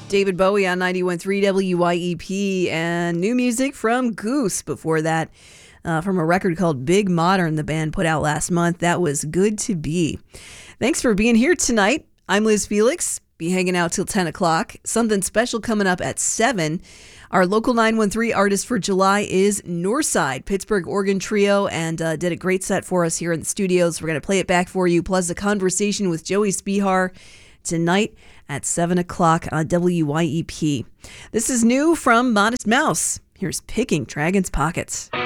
David Bowie on 91.3 WYEP, and new music from Goose before that, from a record called Big Modern the band put out last month. That was Good to Be. Thanks for being here tonight. I'm Liz Felix. Be hanging out till 10 o'clock. Something special coming up at 7. Our local 913 artist for July is Northside, Pittsburgh organ trio, and did a great set for us here in the studios. We're going to play it back for you, plus a conversation with Joey Spihar tonight at 7 o'clock on WYEP. This is new from Modest Mouse. Here's Picking Dragon's Pockets.